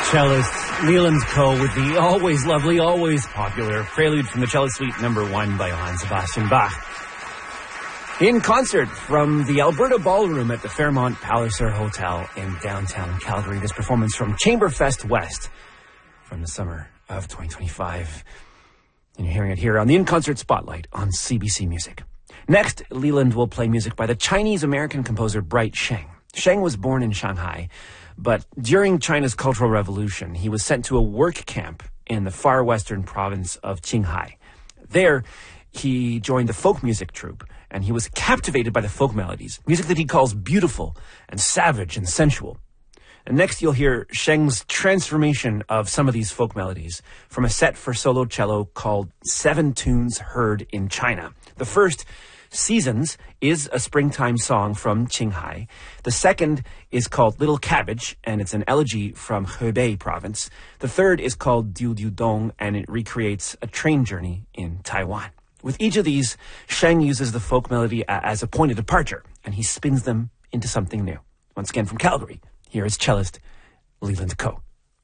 Cellist Leland Coe with the always lovely, always popular Prelude from the Cello Suite No. 1 by Johann Sebastian Bach. In concert from the Alberta Ballroom at the Fairmont Palliser Hotel in downtown Calgary. This performance from Chamberfest West from the summer of 2025. And you're hearing it here on the In Concert Spotlight on CBC Music. Next, Leland will play music by the Chinese-American composer Bright Sheng. Sheng was born in Shanghai, but during China's Cultural Revolution, he was sent to a work camp in the far western province of Qinghai. There, he joined the folk music troupe, and he was captivated by the folk melodies, music that he calls beautiful and savage and sensual. And next, you'll hear Sheng's transformation of some of these folk melodies from a set for solo cello called Seven Tunes Heard in China. The first, Seasons, is a springtime song from Qinghai. The second is called Little Cabbage, and it's an elegy from Hebei province. The third is called Diu Diu Dong, and it recreates a train journey in Taiwan. With each of these, Sheng uses the folk melody as a point of departure, and he spins them into something new. Once again from Calgary, here is cellist Leland Coe.